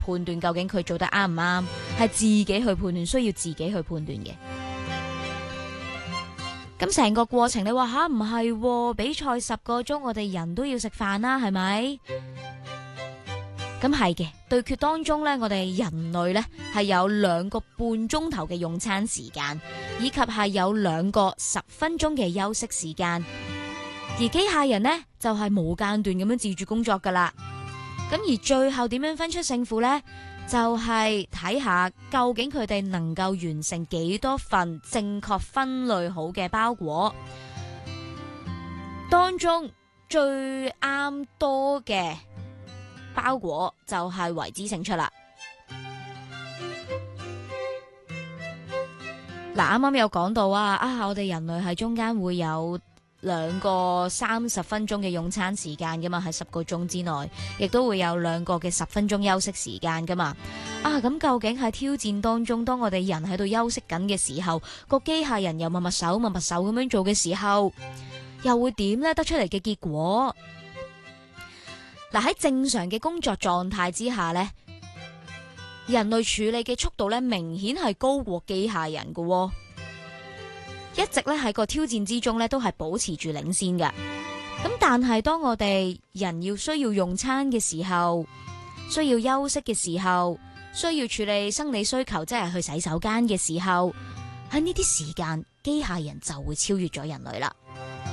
判斷究竟佢做得啱唔啱，係自己去判斷，需要自己去判斷嘅。咁成個過程你話吓唔係，比賽10個鐘，我哋人都要食飯啦，係咪？咁係嘅，對決當中呢，我哋人類呢係有2個半鐘頭嘅用餐時間，以及係有2個10分鐘嘅休息時間。而機械人呢，就係無間斷咁樣自主工作噶啦。咁而最後點樣分出勝負呢？就係睇下究竟佢哋能夠完成幾多份正確分類好嘅包裹，當中最啱多嘅包裹就係為之勝出啦。嗱，啱啱有講到我哋人類喺中間會有2個30分鐘嘅用餐時間噶嘛，喺10個鐘之內，亦都會有2個嘅10分鐘休息時間噶嘛。咁究竟喺挑戰當中，當我哋人喺度休息緊嘅時候，個機械人又密密手咁樣做嘅時候，又會點呢？得出嚟嘅結果，嗱，喺正常嘅工作狀態之下呢，人類處理嘅速度呢，明顯係高過機械人㗎喎。一直咧喺個挑戰之中咧，都係保持住領先嘅。咁但係當我哋人需要用餐嘅時候，需要休息嘅時候，需要處理生理需求，即係去洗手間嘅時候，喺呢啲時間，機械人就會超越咗人類啦。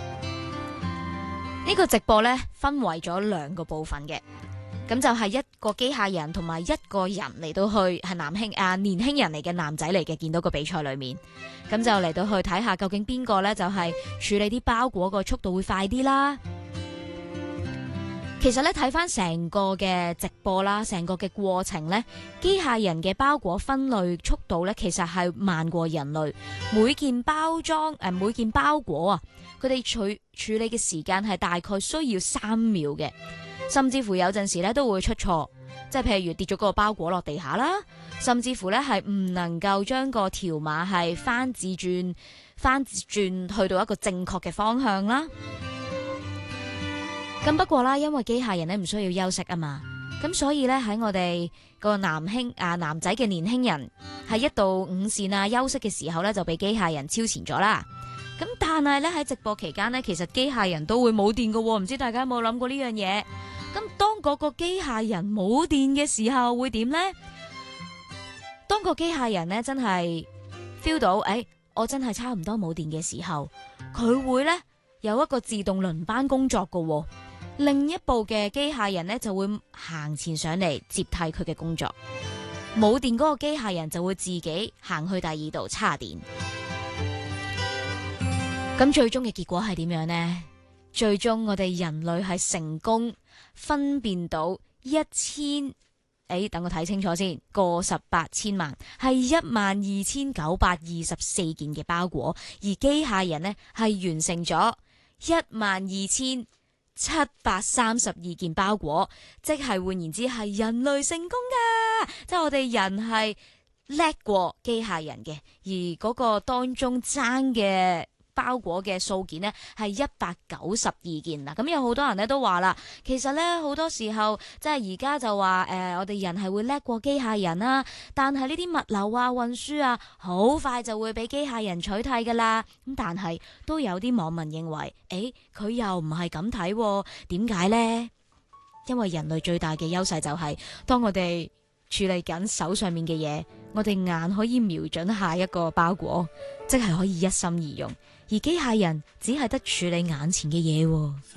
呢個直播咧分為咗2個部分嘅，咁就係一個機械人同埋一個人嚟到去係年輕人嚟嘅男仔嚟嘅，見到個比賽裏面，咁就嚟到去睇下究竟邊個呢就係處理啲包裹個速度會快啲啦。其實咧睇翻成個嘅直播啦，成個嘅過程呢，機械人嘅包裹分類速度呢，其實係慢過人類。每件包裹啊，佢哋處理嘅時間係大概需要3秒嘅。甚至乎有陣時咧都會出錯，即係譬如跌咗個包裹落地下啦，甚至乎咧係唔能夠將個條碼係翻轉去到一個正確嘅方向啦。咁不過啦，因為機械人咧唔需要休息啊嘛，咁所以咧喺我哋個男仔嘅年輕人喺1到5線休息嘅時候咧就被機械人超前咗啦。咁但係咧喺直播期間呢，其實機械人都會冇電㗎喎，唔知大家有冇諗過呢樣嘢？咁當嗰個機械人冇電嘅時候會點呢？當個機械人呢真係 feel 到，我真係差唔多冇電嘅時候，佢會呢有一個自動輪班工作㗎喎，另一部嘅機械人呢就會行前上嚟接替佢嘅工作，冇電嗰個機械人就會自己行去第二度叉電。咁最終嘅結果係點樣呢？最終我哋人類係成功分辨到等我睇清楚先，過18千萬係12924件嘅包裹，而機械人呢係完成咗12732件包裹，即係換言之係人類成功噶，即係我哋人係叻過機械人嘅，而嗰個當中爭嘅包裹嘅數件呢係192件啦。咁有好多人呢都話啦，其實呢好多時候即係而家就話我哋人係會叻過機械人啦，但係呢啲物流運輸好快就會俾機械人取替噶啦。咁但係都有啲網民認為，佢又唔係咁睇，點解呢？因為人類最大嘅優勢就係當我哋處理緊手上面嘅嘢，我哋眼可以瞄準下一個包裹，即係可以一心二用。而機械人只係得處理眼前嘅嘢。